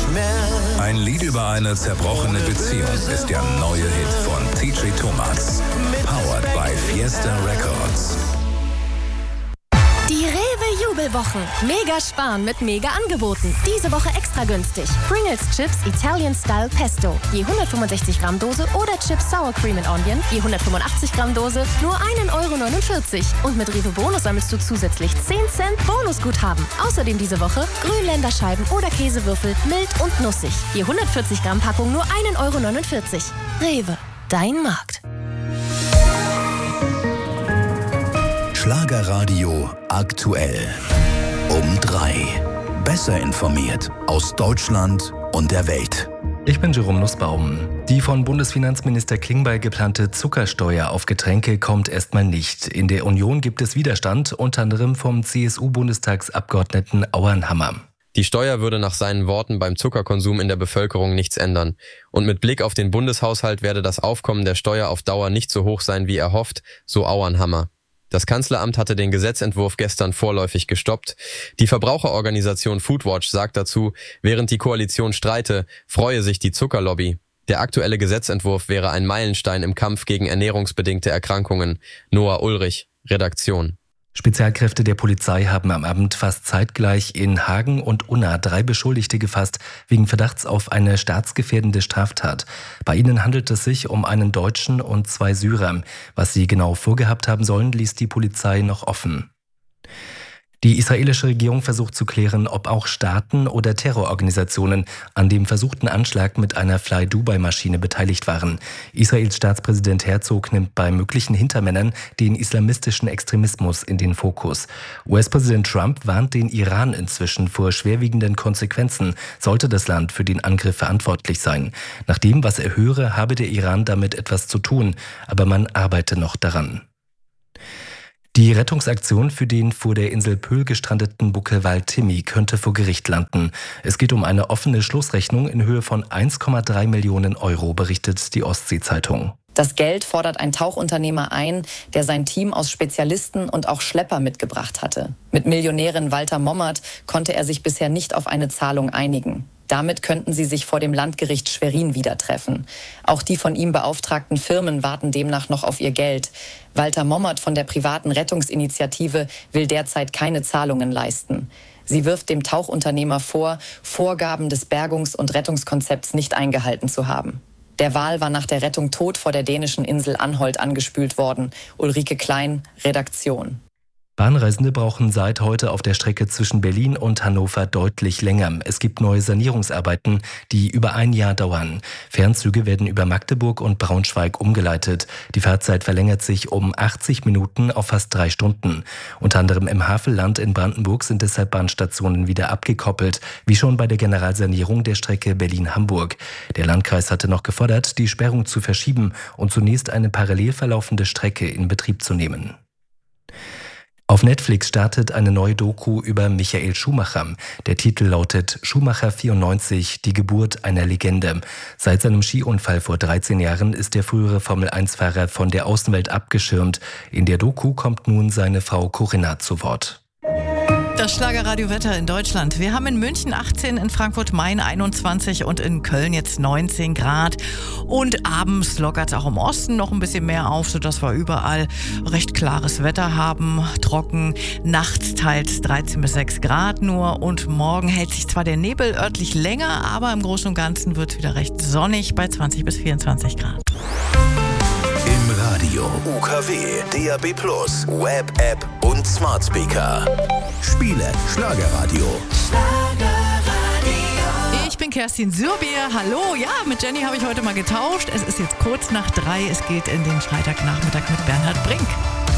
Ein Lied über eine zerbrochene Beziehung ist der neue Hit von TJ Thomas. Powered by Fiesta Records. Die Rewe-Jubelwochen. Mega sparen mit Mega-Angeboten. Diese Woche extra günstig. Pringles Chips Italian Style Pesto. Je 165 Gramm Dose oder Chips Sour Cream and Onion. Je 185 Gramm Dose. Nur 1,49 €. Und mit Rewe Bonus sammelst du zusätzlich 10 Cent Bonusguthaben. Außerdem diese Woche Grünländerscheiben oder Käsewürfel. Mild und nussig. Je 140 Gramm Packung nur 1,49 €. Rewe. Dein Markt. Schlagerradio aktuell. Um 3. Besser informiert aus Deutschland und der Welt. Ich bin Jerome Nussbaum. Die von Bundesfinanzminister Klingbeil geplante Zuckersteuer auf Getränke kommt erstmal nicht. In der Union gibt es Widerstand, unter anderem vom CSU-Bundestagsabgeordneten Auernhammer. Die Steuer würde nach seinen Worten beim Zuckerkonsum in der Bevölkerung nichts ändern. Und mit Blick auf den Bundeshaushalt werde das Aufkommen der Steuer auf Dauer nicht so hoch sein wie erhofft, so Auernhammer. Das Kanzleramt hatte den Gesetzentwurf gestern vorläufig gestoppt. Die Verbraucherorganisation Foodwatch sagt dazu, während die Koalition streite, freue sich die Zuckerlobby. Der aktuelle Gesetzentwurf wäre ein Meilenstein im Kampf gegen ernährungsbedingte Erkrankungen. Noah Ulrich, Redaktion. Spezialkräfte der Polizei haben am Abend fast zeitgleich in Hagen und Unna 3 Beschuldigte gefasst wegen Verdachts auf eine staatsgefährdende Straftat. Bei ihnen handelt es sich um einen Deutschen und 2 Syrer. Was sie genau vorgehabt haben sollen, ließ die Polizei noch offen. Die israelische Regierung versucht zu klären, ob auch Staaten oder Terrororganisationen an dem versuchten Anschlag mit einer Fly-Dubai-Maschine beteiligt waren. Israels Staatspräsident Herzog nimmt bei möglichen Hintermännern den islamistischen Extremismus in den Fokus. US-Präsident Trump warnt den Iran inzwischen vor schwerwiegenden Konsequenzen, sollte das Land für den Angriff verantwortlich sein. Nach dem, was er höre, habe der Iran damit etwas zu tun, aber man arbeite noch daran. Die Rettungsaktion für den vor der Insel Pöhl gestrandeten Buckelwal Timmy könnte vor Gericht landen. Es geht um eine offene Schlussrechnung in Höhe von 1,3 Millionen €, berichtet die Ostsee-Zeitung. Das Geld fordert ein Tauchunternehmer ein, der sein Team aus Spezialisten und auch Schlepper mitgebracht hatte. Mit Millionärin Walter Mommert konnte er sich bisher nicht auf eine Zahlung einigen. Damit könnten sie sich vor dem Landgericht Schwerin wieder treffen. Auch die von ihm beauftragten Firmen warten demnach noch auf ihr Geld. Walter Mommert von der privaten Rettungsinitiative will derzeit keine Zahlungen leisten. Sie wirft dem Tauchunternehmer vor, Vorgaben des Bergungs- und Rettungskonzepts nicht eingehalten zu haben. Der Wal war nach der Rettung tot vor der dänischen Insel Anholt angespült worden. Ulrike Klein, Redaktion. Bahnreisende brauchen seit heute auf der Strecke zwischen Berlin und Hannover deutlich länger. Es gibt neue Sanierungsarbeiten, die über ein Jahr dauern. Fernzüge werden über Magdeburg und Braunschweig umgeleitet. Die Fahrzeit verlängert sich um 80 Minuten auf fast 3 Stunden. Unter anderem im Havelland in Brandenburg sind deshalb Bahnstationen wieder abgekoppelt, wie schon bei der Generalsanierung der Strecke Berlin-Hamburg. Der Landkreis hatte noch gefordert, die Sperrung zu verschieben und zunächst eine parallel verlaufende Strecke in Betrieb zu nehmen. Auf Netflix startet eine neue Doku über Michael Schumacher. Der Titel lautet Schumacher 94, die Geburt einer Legende. Seit seinem Skiunfall vor 13 Jahren ist der frühere Formel-1-Fahrer von der Außenwelt abgeschirmt. In der Doku kommt nun seine Frau Corinna zu Wort. Das Schlagerradio-Wetter in Deutschland. Wir haben in München 18, in Frankfurt-Main 21 und in Köln jetzt 19 Grad. Und abends lockert es auch im Osten noch ein bisschen mehr auf, sodass wir überall recht klares Wetter haben. Trocken, nachts teils 13 bis 6 Grad nur. Und morgen hält sich zwar der Nebel örtlich länger, aber im Großen und Ganzen wird es wieder recht sonnig bei 20 bis 24 Grad. Im Radio, UKW, DAB+, Web-App und Smart Speaker. Spiele Schlagerradio. Ich bin Kerstin Sürbier. Hallo, ja, mit Jenny habe ich heute mal getauscht. Es ist jetzt kurz nach 3. Es geht in den Freitagnachmittag mit Bernhard Brink.